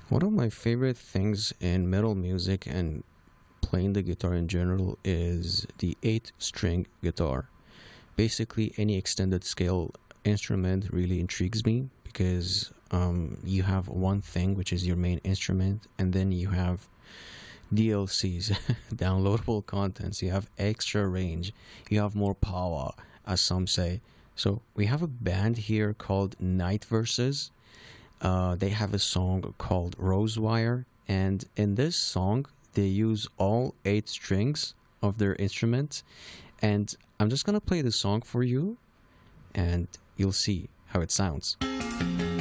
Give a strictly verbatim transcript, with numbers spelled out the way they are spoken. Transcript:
One of my favorite things in metal music and playing the guitar in general is the eight string guitar. Basically, any extended scale instrument really intrigues me because um, you have one thing, which is your main instrument, and then you have D L Cs, downloadable contents, you have extra range, you have more power, as some say. So, we have a band here called Night Verses. Uh, they have a song called Rosewire, and in this song, they use all eight strings of their instruments. And I'm just gonna play the song for you, and you'll see how it sounds.